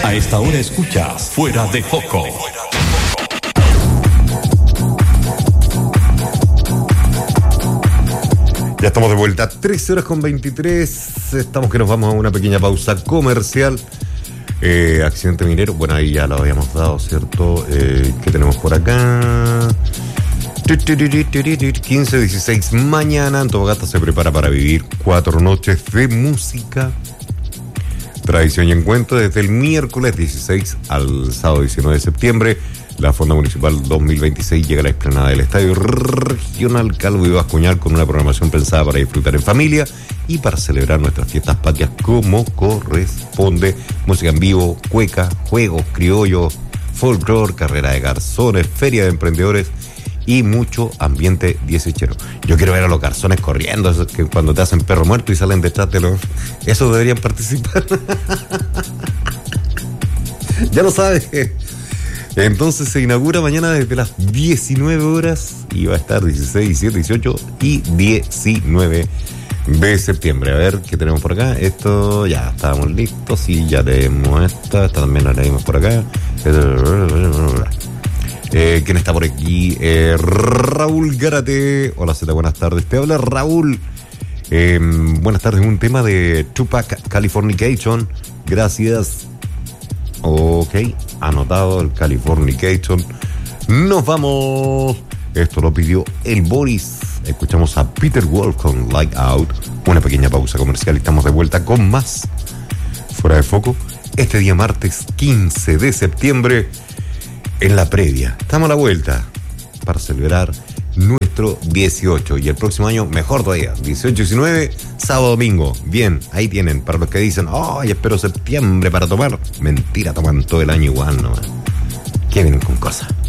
A esta hora escuchas Fuera de Foco. Ya estamos de vuelta, 13:23. Estamos que nos vamos a una pequeña pausa comercial. Accidente minero, bueno, ahí ya lo habíamos dado, ¿cierto? ¿Qué tenemos por acá? 15-16 mañana, Antofagasta se prepara para vivir 4 noches de música, tradición y encuentro desde el miércoles 16 al sábado 19 de septiembre. La Fonda Municipal 2026 llega a la explanada del Estadio Regional Calvo y Bascuñán con una programación pensada para disfrutar en familia y para celebrar nuestras fiestas patrias como corresponde. Música en vivo, cueca, juegos, criollos, folclore, carrera de garzones, feria de emprendedores y mucho ambiente dieciochero. Yo quiero ver a los garzones corriendo, esos que cuando te hacen perro muerto y salen detrás de los... Esos deberían participar. Ya lo sabes. Entonces se inaugura mañana desde las 19 horas y va a estar 16, 17, 18 y 19 de septiembre. A ver qué tenemos por acá. Esto ya estábamos listos y ya tenemos esta también la leímos por acá. ¿Quién está por aquí? Raúl Gárate. Hola Z, buenas tardes. Te habla Raúl. Buenas tardes. Un tema de Tupac, Californication. Gracias. Ok, anotado el Californication. Nos vamos. Esto lo pidió el Boris. Escuchamos a Peter Wolf con Light Out. Una pequeña pausa comercial y estamos de vuelta con más Fuera de Foco. Este día martes 15 de septiembre en la previa. Estamos a la vuelta para celebrar nuestro 18 y el próximo año mejor todavía, 18, 19, sábado, domingo. Bien, ahí tienen, para los que dicen, ay, espero septiembre para tomar. Mentira, toman todo el año igual, ¿no? ¿Qué vienen con cosas?